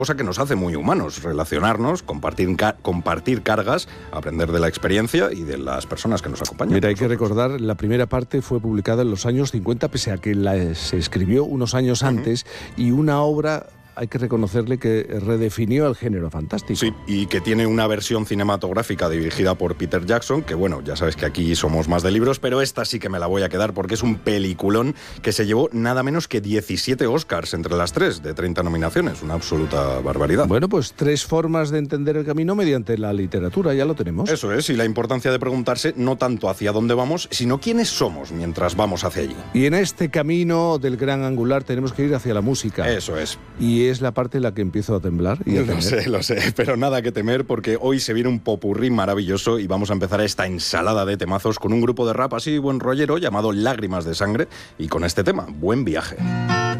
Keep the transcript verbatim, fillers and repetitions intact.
cosa que nos hace muy humanos, relacionarnos, compartir, ca- compartir cargas, aprender de la experiencia y de las personas que nos acompañan. Mira, hay que recordar, la primera parte fue publicada en los años cincuenta, pese a que la, se escribió unos años antes, uh-huh. y una obra, hay que reconocerle que redefinió el género fantástico. Sí, y que tiene una versión cinematográfica dirigida por Peter Jackson, que bueno, ya sabes que aquí somos más de libros, pero esta sí que me la voy a quedar porque es un peliculón que se llevó nada menos que diecisiete Oscars entre las tres, de treinta nominaciones, una absoluta barbaridad. Bueno, pues tres formas de entender el camino mediante la literatura, ya lo tenemos. Eso es, y la importancia de preguntarse no tanto hacia dónde vamos, sino quiénes somos mientras vamos hacia allí. Y en este camino del gran angular tenemos que ir hacia la música. Eso es. Y es la parte en la que empiezo a temblar y a Lo temer. sé, lo sé, pero nada que temer porque hoy se viene un popurrí maravilloso y vamos a empezar esta ensalada de temazos con un grupo de rap así buen rollero llamado Lágrimas de Sangre y con este tema, Buen Viaje.